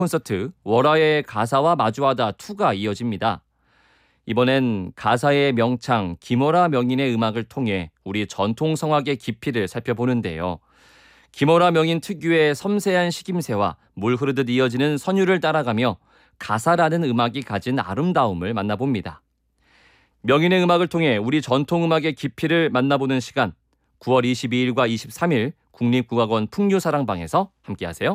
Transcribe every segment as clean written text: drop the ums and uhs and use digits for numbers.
콘서트 월화의 가사와 마주하다 2가 이어집니다. 이번엔 가사의 명창 김어라 명인의 음악을 통해 우리 전통 성악의 깊이를 살펴보는데요. 김어라 명인 특유의 섬세한 식임새와 물 흐르듯 이어지는 선율을 따라가며 가사라는 음악이 가진 아름다움을 만나봅니다. 명인의 음악을 통해 우리 전통 음악의 깊이를 만나보는 시간, 9월 22일과 23일 국립국악원 풍류사랑방에서 함께하세요.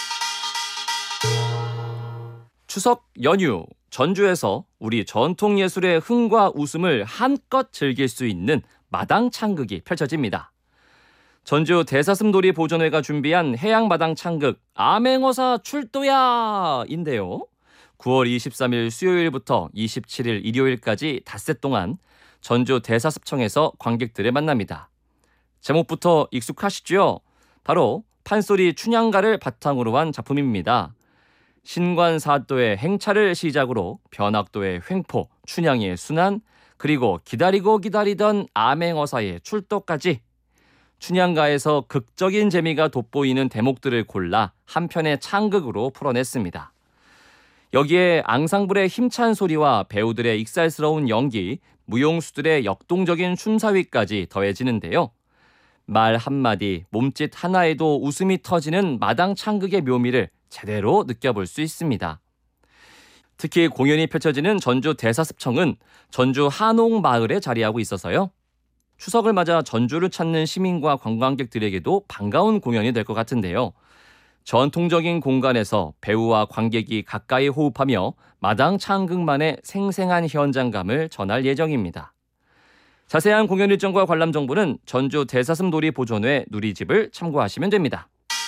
추석 연휴, 전주에서 우리 전통 예술의 흥과 웃음을 한껏 즐길 수 있는 마당 창극이 펼쳐집니다. 전주 대사슴놀이 보존회가 준비한 해양 마당 창극 암행어사 출도야 인데요. 9월 23일 수요일부터 27일 일요일까지 닷새 동안 전주 대사습청에서 관객들을 만납니다. 제목부터 익숙하시죠? 바로 판소리 춘향가를 바탕으로 한 작품입니다. 신관사도의 행차를 시작으로 변학도의 횡포, 춘향의 순환, 그리고 기다리고 기다리던 암행어사의 출도까지 춘향가에서 극적인 재미가 돋보이는 대목들을 골라 한 편의 창극으로 풀어냈습니다. 여기에 앙상블의 힘찬 소리와 배우들의 익살스러운 연기, 무용수들의 역동적인 춤사위까지 더해지는데요. 말 한마디, 몸짓 하나에도 웃음이 터지는 마당 창극의 묘미를 제대로 느껴볼 수 있습니다. 특히 공연이 펼쳐지는 전주 대사습청은 전주 한옥마을에 자리하고 있어서요. 추석을 맞아 전주를 찾는 시민과 관광객들에게도 반가운 공연이 될 것 같은데요. 전통적인 공간에서 배우와 관객이 가까이 호흡하며 마당 창극만의 생생한 현장감을 전할 예정입니다. 자세한 공연 일정과 관람 정보는 전주 대사슴놀이 보존회 누리집을 참고하시면 됩니다.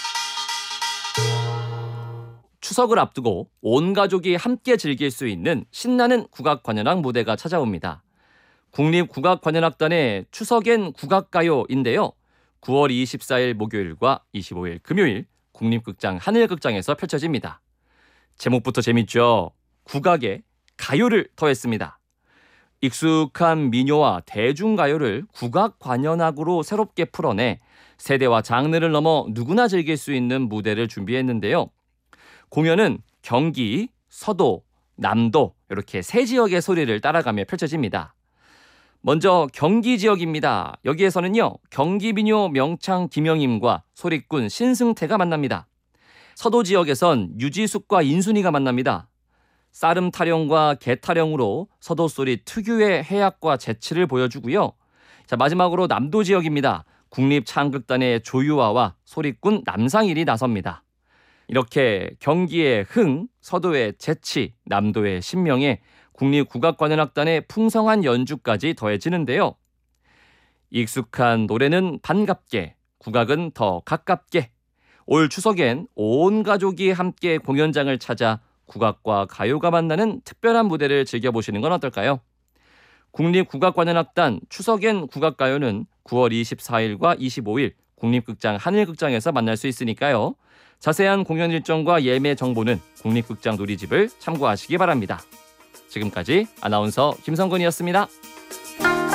추석을 앞두고 온 가족이 함께 즐길 수 있는 신나는 국악관현악 무대가 찾아옵니다. 국립국악관현악단의 추석엔 국악가요인데요. 9월 24일 목요일과 25일 금요일 국립극장 하늘극장에서 펼쳐집니다. 제목부터 재밌죠? 국악에 가요를 더했습니다. 익숙한 민요와 대중가요를 국악관현악으로 새롭게 풀어내 세대와 장르를 넘어 누구나 즐길 수 있는 무대를 준비했는데요. 공연은 경기, 서도, 남도 이렇게 세 지역의 소리를 따라가며 펼쳐집니다. 먼저 경기 지역입니다. 여기에서는요, 경기민요 명창 김영임과 소리꾼 신승태가 만납니다. 서도 지역에선 유지숙과 인순이가 만납니다. 쌀음 타령과 개 타령으로 서도 소리 특유의 해악과 재치를 보여주고요. 자, 마지막으로 남도 지역입니다. 국립창극단의 조유아와 소리꾼 남상일이 나섭니다. 이렇게 경기의 흥, 서도의 재치, 남도의 신명에 국립국악관현악단의 풍성한 연주까지 더해지는데요. 익숙한 노래는 반갑게, 국악은 더 가깝게. 올 추석엔 온 가족이 함께 공연장을 찾아 국악과 가요가 만나는 특별한 무대를 즐겨보시는 건 어떨까요? 국립국악관현악단 추석엔 국악가요는 9월 24일과 25일 국립극장 하늘극장에서 만날 수 있으니까요. 자세한 공연 일정과 예매 정보는 국립극장 누리집을 참고하시기 바랍니다. 지금까지 아나운서 김성근이었습니다.